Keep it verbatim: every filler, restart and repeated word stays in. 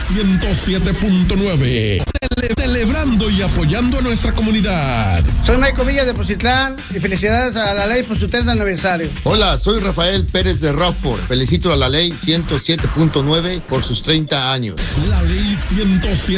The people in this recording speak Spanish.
ciento siete punto nueve. Cele- celebrando y apoyando a nuestra comunidad. Soy Michael Villa de Poncitlán y felicidades a la ley por su treinta aniversario. Hola, soy Rafael Pérez de Rockford. Felicito a la ley ciento siete punto nueve por sus treinta años. La ley ciento siete